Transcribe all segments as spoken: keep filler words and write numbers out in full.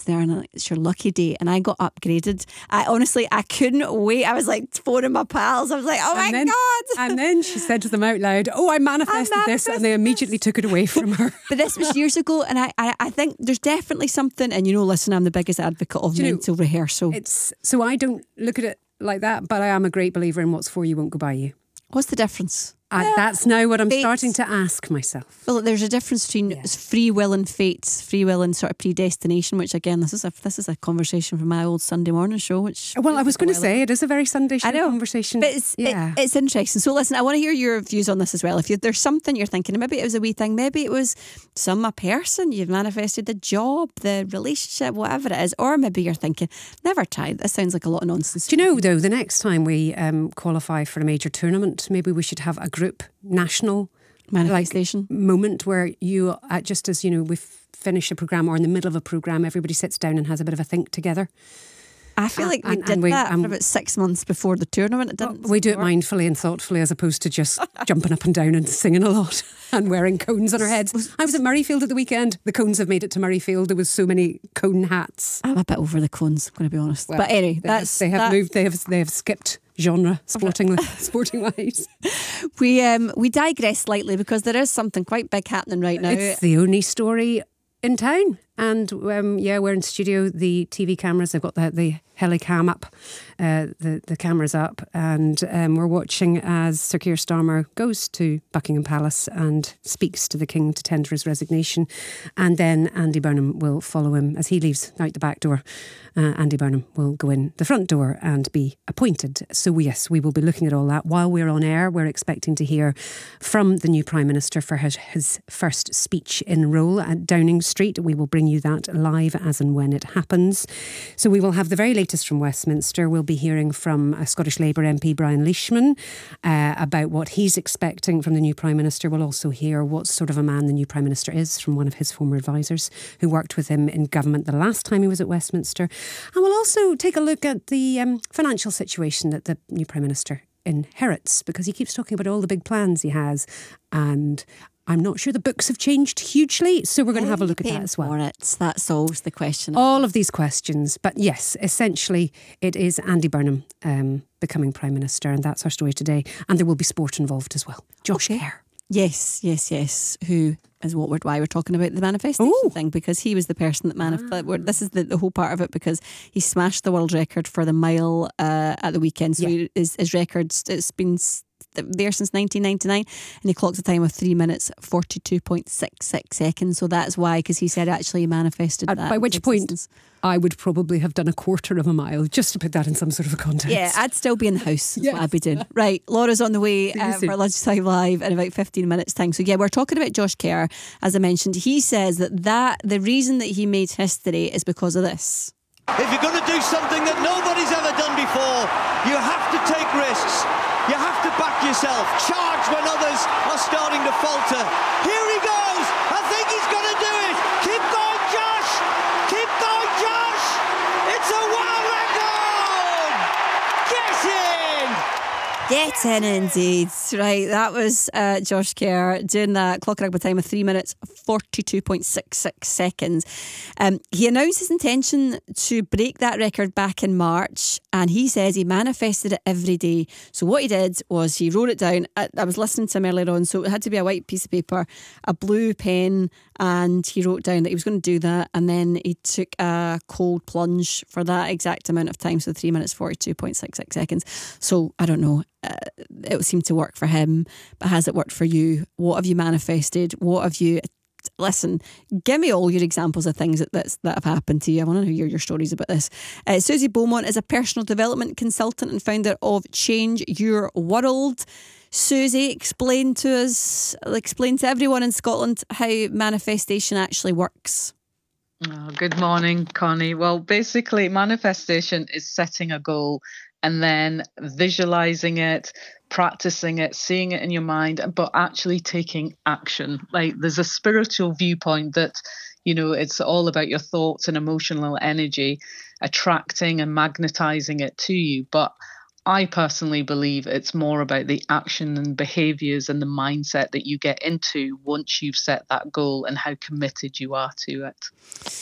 there and like, it's your lucky day. And I got upgraded. I honestly, I couldn't wait. I was like phoning my pals. I was like, oh and my then, God. And then she said to them out loud, oh, I manifested, I manifested this. And they immediately took it away from her. But this was years ago. And I, I, I think there's definitely something, and you know, listen, I'm the biggest advocate of mental know, rehearsal. It's So I don't look at it like that, but I am a great believer in what's for you won't go by you. What's the difference? Uh, well, that's now what I'm fate. starting to ask myself. Well, there's a difference between yeah. free will and fate, free will and sort of predestination, which again, this is a this is a conversation from my old Sunday morning show. Which well, I was going to say it is a very Sunday show conversation. But it's, yeah. it, it's interesting. So listen, I want to hear your views on this as well. If you, there's something you're thinking, maybe it was a wee thing, maybe it was some a person, you've manifested the job, the relationship, whatever it is, or maybe you're thinking, never tried. This sounds like a lot of nonsense. Do you know though, the next time we um, qualify for a major tournament, maybe we should have a group national manifestation like, moment where you, uh, just as you know, we finish a programme or in the middle of a programme, everybody sits down and has a bit of a think together. I feel like we and, did and we, that um, for about six months before the tournament. It didn't well, we do it mindfully and thoughtfully as opposed to just jumping up and down and singing a lot and wearing cones on our heads. I was at Murrayfield at the weekend. The cones have made it to Murrayfield. There was so many cone hats. I'm a bit over the cones, I'm going to be honest. Well, but anyway, they that's have, they have that. moved. They have they have skipped genre sporting sporting wise. We um we digress slightly because there is something quite big happening right now. It's the only story in town. And um, yeah, we're in studio. The T V cameras, they've got the, the helicam up, uh, the, the camera's up, and um, we're watching as Sir Keir Starmer goes to Buckingham Palace and speaks to the King to tender his resignation. And then Andy Burnham will follow him as he leaves out the back door. Uh, Andy Burnham will go in the front door and be appointed. So yes, we will be looking at all that. While we're on air, we're expecting to hear from the new Prime Minister for his, his first speech in role at Downing Street. We will bring you that live as and when it happens. So we will have the very latest from Westminster. We'll be hearing from a Scottish Labour M P, Brian Leishman, uh, about what he's expecting from the new Prime Minister. We'll also hear what sort of a man the new Prime Minister is from one of his former advisors who worked with him in government the last time he was at Westminster. And we'll also take a look at the um, financial situation that the new Prime Minister inherits, because he keeps talking about all the big plans he has, and I'm not sure the books have changed hugely, so we're going to have a look at that as well. It. That solves the question. All of these questions. But yes, essentially it is Andy Burnham um, becoming Prime Minister, and that's our story today. And there will be sport involved as well. Josh okay. Kerr. Yes, yes, yes. Who is what we're, why we're talking about the manifestation Ooh. thing, because he was the person that manifested. Ah. This is the, the whole part of it, because he smashed the world record for the mile uh, at the weekend. So yeah. his, his record, it's been there since nineteen ninety-nine, and he clocked a time of three minutes forty-two point six six seconds. So that's why, because he said actually he manifested At, that. By which point I would probably have done a quarter of a mile, just to put that in some sort of a context. Yeah, I'd still be in the house. That's yes. what I'd be doing. Right, Laura's on the way uh, for Lunchtime Live in about fifteen minutes time. So yeah, we're talking about Josh Kerr. As I mentioned, he says that, that the reason that he made history is because of this. If you're going to do something that nobody's ever done before, you have to take risks. You have to back yourself. Charge when others are starting to falter. Here he goes. I think he's going to do it. Keep going, Josh. Keep going, Josh. It's a world record. Get in. Get in, indeed. Right, that was uh, Josh Kerr doing that, clocking up a time of three minutes forty-two point six six seconds. Um, he announced his intention to break that record back in March, and he says he manifested it every day. So what he did was he wrote it down. I, I was listening to him earlier on, so it had to be a white piece of paper, a blue pen, and he wrote down that he was going to do that, and then he took a cold plunge for that exact amount of time, so three minutes forty-two point six six seconds. So I don't know, uh, it seemed to work for him, but has it worked for you? What have you manifested? What have you... Listen, give me all your examples of things that that's, that have happened to you. I want to hear your stories about this. Uh, Susie Beaumont is a personal development consultant and founder of Change Your World. Susie, explain to us, explain to everyone in Scotland how manifestation actually works. Oh, good morning, Connie. Well, basically, manifestation is setting a goal and then visualizing it, practicing it, seeing it in your mind, but actually taking action. Like, there's a spiritual viewpoint that, you know, it's all about your thoughts and emotional energy, attracting and magnetizing it to you. But I personally believe it's more about the action and behaviors and the mindset that you get into once you've set that goal and how committed you are to it.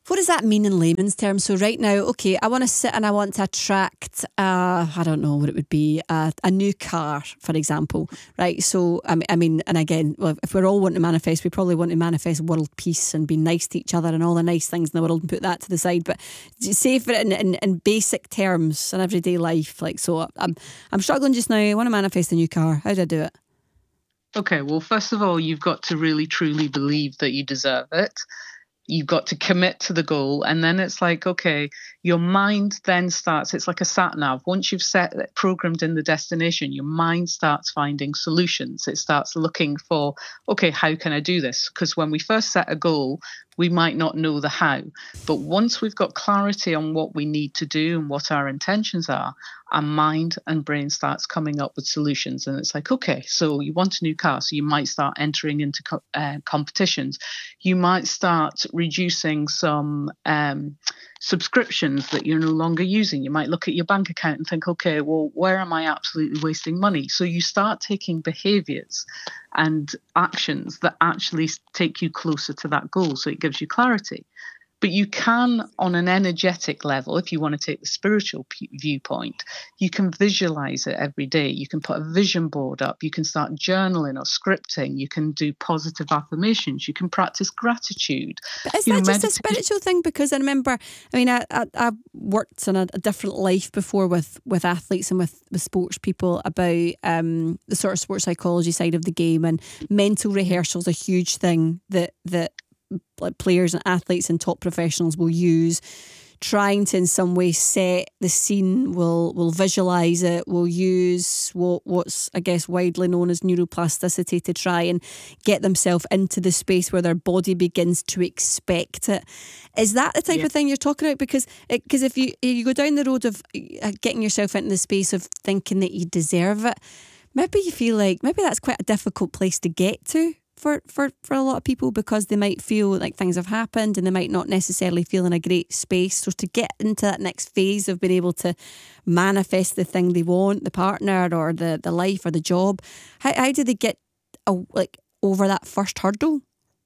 What does that mean in layman's terms? So right now, okay, I want to sit and I want to attract, uh, I don't know what it would be, uh, a new car, for example, right? So, I mean, I mean, and again, well, if we're all wanting to manifest, we probably want to manifest world peace and be nice to each other and all the nice things in the world and put that to the side. But say for it in, in, in basic terms in everyday life, like, so I'm, I'm struggling just now. I want to manifest a new car. How do I do it? Okay, well, first of all, you've got to really, truly believe that you deserve it. You've got to commit to the goal. And then it's like, okay, your mind then starts, it's like a sat nav. Once you've set programmed in the destination, your mind starts finding solutions. It starts looking for, okay, how can I do this? Because when we first set a goal, we might not know the how. But once we've got clarity on what we need to do and what our intentions are, our mind and brain starts coming up with solutions. And it's like, okay, so you want a new car, so you might start entering into co- uh, competitions. You might start reducing some um, subscriptions that you're no longer using. You might look at your bank account and think, okay, well, where am I absolutely wasting money? So you start taking behaviors and actions that actually take you closer to that goal. So it gives you clarity. But you can, on an energetic level, if you want to take the spiritual p- viewpoint, you can visualize it every day. You can put a vision board up. You can start journaling or scripting. You can do positive affirmations. You can practice gratitude. But is you that know, just a medita- spiritual thing? Because I remember, I mean, I, I, I've worked in a, a different life before with, with athletes and with, with sports people about um, the sort of sports psychology side of the game, and mental rehearsal is a huge thing that that players and athletes and top professionals will use, trying to in some way set the scene, will will visualise it, will use what what's I guess widely known as neuroplasticity to try and get themselves into the space where their body begins to expect it. Is that the type yeah. of thing you're talking about? Because because if you you go down the road of getting yourself into the space of thinking that you deserve it, maybe you feel like maybe that's quite a difficult place to get to. For, for, for a lot of people, because they might feel like things have happened and they might not necessarily feel in a great space. So to get into that next phase of being able to manifest the thing they want, the partner or the, the life or the job, how, how do they get a, like over that first hurdle?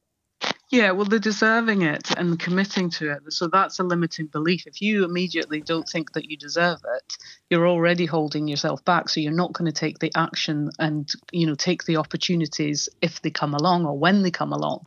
Yeah, well, they're deserving it and committing to it. So that's a limiting belief. If you immediately don't think that you deserve it, you're already holding yourself back. So you're not going to take the action and, you know, take the opportunities if they come along or when they come along.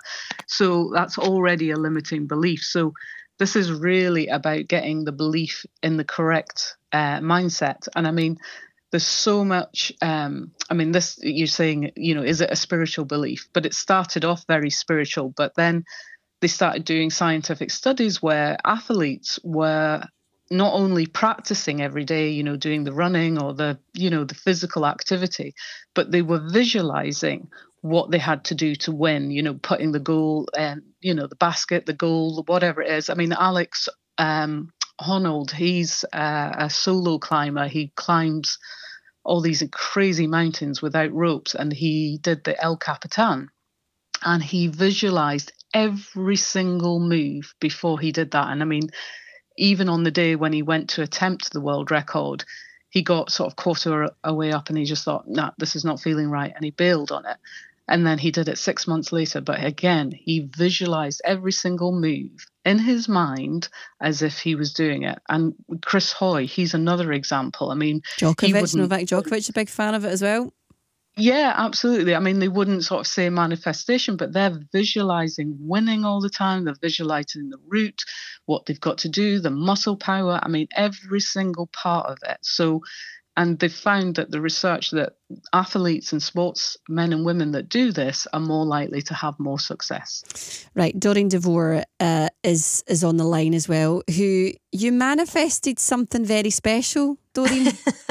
So that's already a limiting belief. So this is really about getting the belief in the correct uh, mindset. And I mean, there's so much, um, I mean, this, you're saying, you know, is it a spiritual belief? But it started off very spiritual, but then they started doing scientific studies where athletes were not only practicing every day, you know, doing the running or the, you know, the physical activity, but they were visualizing what they had to do to win, you know, putting the goal and, you know, the basket, the goal, whatever it is. I mean, Alex um, Honnold, he's uh, a solo climber. He climbs all these crazy mountains without ropes, and he did the El Capitan, and he visualized every single move before he did that. And I mean, even on the day when he went to attempt the world record, he got sort of quarter away up and he just thought, nah, this is not feeling right, and he bailed on it. And then he did it six months later. But again, he visualized every single move in his mind as if he was doing it. And Chris Hoy, he's another example. I mean, Djokovic, Novak Djokovic, a big fan of it as well. Yeah, absolutely. I mean, they wouldn't sort of say manifestation, but they're visualizing winning all the time. They're visualizing the route, what they've got to do, the muscle power. I mean, every single part of it. So, and they've found that the research that athletes and sports men and women that do this are more likely to have more success. Right. Doreen DeVore uh, is is on the line as well, who you manifested something very special, Doreen.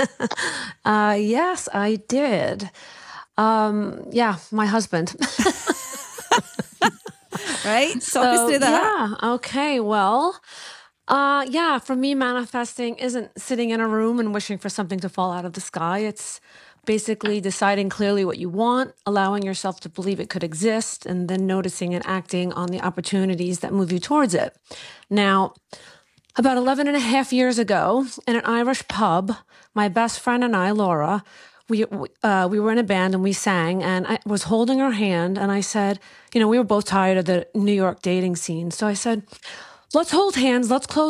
uh, yes, I did. Um, yeah, my husband. Right. Talk so, us through that. Yeah. Okay. Well, Uh, yeah, for me, manifesting isn't sitting in a room and wishing for something to fall out of the sky. It's basically deciding clearly what you want, allowing yourself to believe it could exist, and then noticing and acting on the opportunities that move you towards it. Now, about eleven and a half years ago, in an Irish pub, my best friend and I, Laura, we uh, we were in a band and we sang, and I was holding her hand, and I said, you know, we were both tired of the New York dating scene. So I said, let's hold hands, let's close